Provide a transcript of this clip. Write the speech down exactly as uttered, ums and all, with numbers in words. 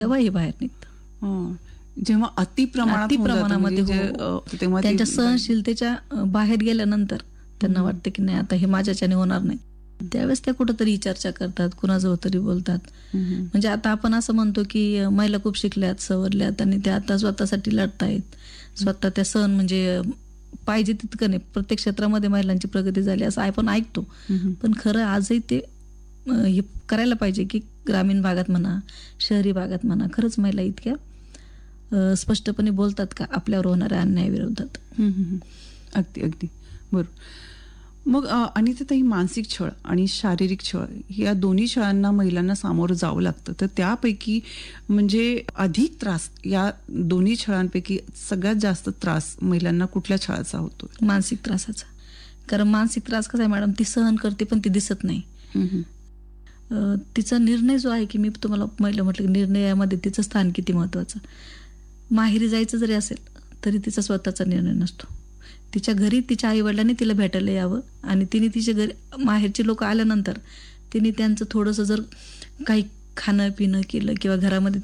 तेव्हा हे बाहेर निघतं. हं. जेव्हा अति प्रमाणात अति होऊन जातं प्रमाणामध्ये म्हणजे जे, हो. अ, तेव्हा ती त्यांच्या सहनशीलतेच्या अ, बाहेर गेल्यानंतर त्यांना हम्म. वाटतं की नाही आता हे माझ्याच्याने होणार नाही. त्यावेळेस त्या कुठंतरी ही चर्चा करतात, कुणाजवळ तरी बोलतात. हम्म. म्हणजे आता आपण असं म्हणतो की अ, महिला खूप शिकल्यात, सवरल्यात आणि त्या आता स्वतःसाठी लढतायत. स्वतः त्या सहन म्हणजे अ, पाहिजे तितकं नाही. प्रत्येक क्षेत्रामध्ये महिलांची प्रगती झाली असं आपण ऐकतो. हम्म. पण खरं आजही ते अ, हे करायला पाहिजे की ग्रामीण भागात म्हणा, शहरी भागात म्हणा, खरंच महिला इतक्या अ, स्पष्टपणे बोलतात का आपल्यावर होणाऱ्या अन्यायाविरोधात. हम्म, हम्म. अगदी अगदी बरोबर. मग अ, आणि ते ताई मानसिक छळ आणि शारीरिक छळ या दोन्ही छळांना महिलांना सामोरं जावं लागतं. तर त्यापैकी म्हणजे अधिक त्रास या दोन्ही छळांपैकी सगळ्यात जास्त त्रास महिलांना कुठल्या छळाचा होतो? मानसिक त्रासाचा. कारण मानसिक त्रास कसा आहे मॅडम, ती सहन करते पण ती दिसत नाही. हम्म. अ, तिचा निर्णय जो आहे की मी तुम्हाला पहिलं म्हटलं की निर्णयामध्ये तिचं स्थान किती महत्त्वाचं. माहेरी जायचं जरी असेल तरी तिचा स्वतःचा निर्णय नसतो. तिच्या घरी तिच्या आईवडिलांनी तिला भेटायला यावं आणि तिने तिच्या घरी माहेरचे लोक आल्यानंतर तिने त्यांचं थोडंसं जर काही खाणं पिणं केलं किंवा घरामध्ये